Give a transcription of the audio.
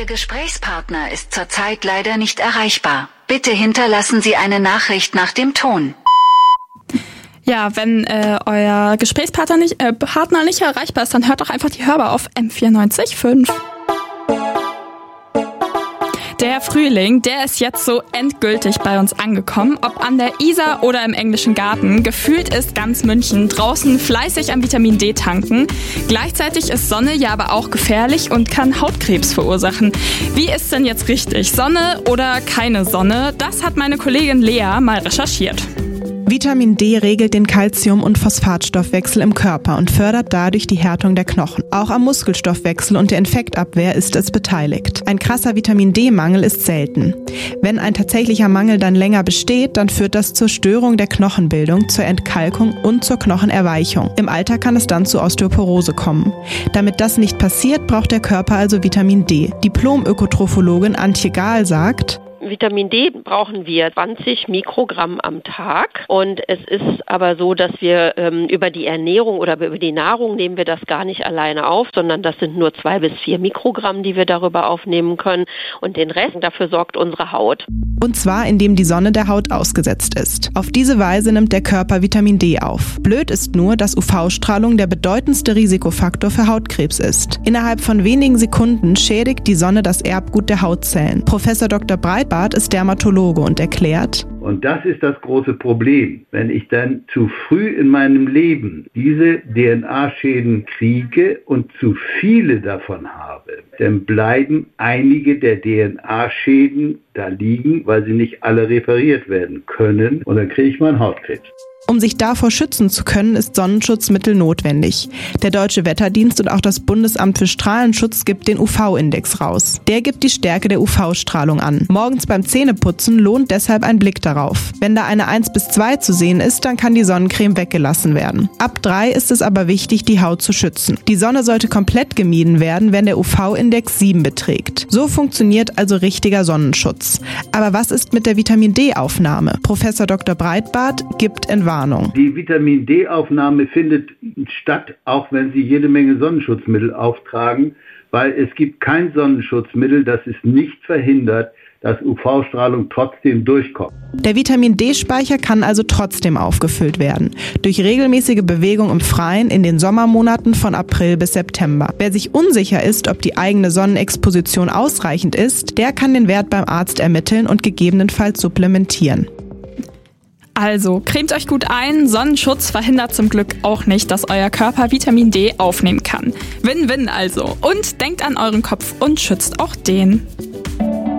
Ihr Gesprächspartner ist zurzeit leider nicht erreichbar. Bitte hinterlassen Sie eine Nachricht nach dem Ton. Ja, wenn euer Gesprächspartner nicht erreichbar ist, dann hört doch einfach die Hörbar auf M94.5. Der Frühling, der ist jetzt so endgültig bei uns angekommen. Ob an der Isar oder im englischen Garten, gefühlt ist ganz München draußen fleißig am Vitamin D tanken. Gleichzeitig ist Sonne ja aber auch gefährlich und kann Hautkrebs verursachen. Wie ist denn jetzt richtig? Sonne oder keine Sonne? Das hat meine Kollegin Lea mal recherchiert. Vitamin D regelt den Calcium- und Phosphatstoffwechsel im Körper und fördert dadurch die Härtung der Knochen. Auch am Muskelstoffwechsel und der Infektabwehr ist es beteiligt. Ein krasser Vitamin D-Mangel ist selten. Wenn ein tatsächlicher Mangel dann länger besteht, dann führt das zur Störung der Knochenbildung, zur Entkalkung und zur Knochenerweichung. Im Alter kann es dann zu Osteoporose kommen. Damit das nicht passiert, braucht der Körper also Vitamin D. Diplom-Ökotrophologin Antje Gahl sagt: Vitamin D brauchen wir 20 Mikrogramm am Tag und es ist aber so, dass wir über die Ernährung oder über die Nahrung nehmen wir das gar nicht alleine auf, sondern das sind nur 2 bis 4 Mikrogramm, die wir darüber aufnehmen können und den Rest, dafür sorgt unsere Haut. Und zwar, indem die Sonne der Haut ausgesetzt ist. Auf diese Weise nimmt der Körper Vitamin D auf. Blöd ist nur, dass UV-Strahlung der bedeutendste Risikofaktor für Hautkrebs ist. Innerhalb von wenigen Sekunden schädigt die Sonne das Erbgut der Hautzellen. Professor Dr. Breitbart ist Dermatologe und erklärt: Und das ist das große Problem. Wenn ich dann zu früh in meinem Leben diese DNA-Schäden kriege und zu viele davon habe, dann bleiben einige der DNA-Schäden da liegen, weil sie nicht alle repariert werden können. Und dann kriege ich mal einen Hautkrebs. Um sich davor schützen zu können, ist Sonnenschutzmittel notwendig. Der Deutsche Wetterdienst und auch das Bundesamt für Strahlenschutz gibt den UV-Index raus. Der gibt die Stärke der UV-Strahlung an. Morgens beim Zähneputzen lohnt deshalb ein Blick darauf. Wenn da eine 1 bis 2 zu sehen ist, dann kann die Sonnencreme weggelassen werden. Ab 3 ist es aber wichtig, die Haut zu schützen. Die Sonne sollte komplett gemieden werden, wenn der UV-Index 7 beträgt. So funktioniert also richtiger Sonnenschutz. Aber was ist mit der Vitamin-D-Aufnahme? Professor Dr. Breitbart gibt Entwarnung. Die Vitamin-D-Aufnahme findet statt, auch wenn Sie jede Menge Sonnenschutzmittel auftragen, weil es gibt kein Sonnenschutzmittel, das es nicht verhindert, dass UV-Strahlung trotzdem durchkommt. Der Vitamin-D-Speicher kann also trotzdem aufgefüllt werden. Durch regelmäßige Bewegung im Freien in den Sommermonaten von April bis September. Wer sich unsicher ist, ob die eigene Sonnenexposition ausreichend ist, der kann den Wert beim Arzt ermitteln und gegebenenfalls supplementieren. Also, cremt euch gut ein. Sonnenschutz verhindert zum Glück auch nicht, dass euer Körper Vitamin D aufnehmen kann. Win-win also. Und denkt an euren Kopf und schützt auch den.